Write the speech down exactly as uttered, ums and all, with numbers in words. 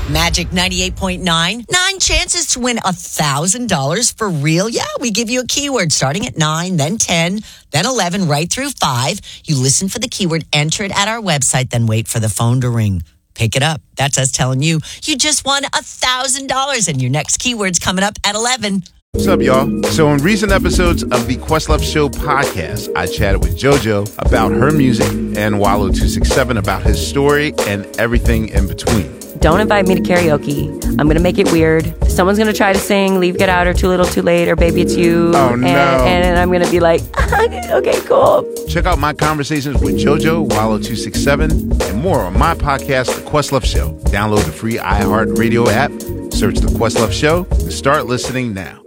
Magic ninety-eight point nine. Nine chances to win one thousand dollars for real. Yeah, we give you a keyword starting at nine, then ten, then eleven, right through five. You listen for the keyword, enter it at our website, then wait for the phone to ring. Pick it up. That's us telling you, you just won one thousand dollars and your next keyword's coming up at eleven. What's up, y'all? So in recent episodes of the Questlove Show podcast, I chatted with JoJo about her music and Wallow two six seven about his story and everything in between. Don't invite me to karaoke. I'm going to make it weird. Someone's going to try to sing Leave, Get Out, or Too Little, Too Late, or Baby It's You. Oh, no. And, and I'm going to be like, okay, cool. Check out my conversations with JoJo, Wallow two six seven, and more on my podcast, The Questlove Show. Download the free iHeartRadio app, search The Questlove Show, and start listening now.